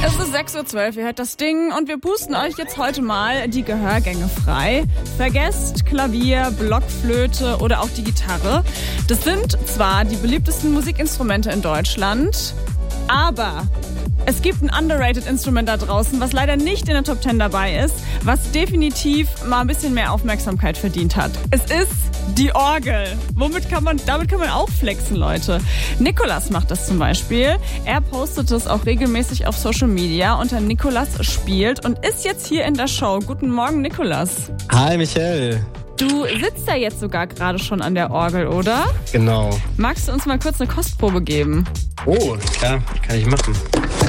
Es ist 6:12 Uhr, ihr hört das Ding und wir pusten euch jetzt heute mal die Gehörgänge frei. Vergesst Klavier, Blockflöte oder auch die Gitarre. Das sind zwar die beliebtesten Musikinstrumente in Deutschland, aber es gibt ein underrated Instrument da draußen, was leider nicht in der Top 10 dabei ist, was definitiv mal ein bisschen mehr Aufmerksamkeit verdient hat. Es ist die Orgel. Damit kann man auch flexen, Leute. Nikolas macht das zum Beispiel. Er postet es auch regelmäßig auf Social Media unter Nikolas spielt und ist jetzt hier in der Show. Guten Morgen, Nikolas. Hi, Michelle. Du sitzt da jetzt sogar gerade schon an der Orgel, oder? Genau. Magst du uns mal kurz eine Kostprobe geben? Oh, klar, kann ich machen.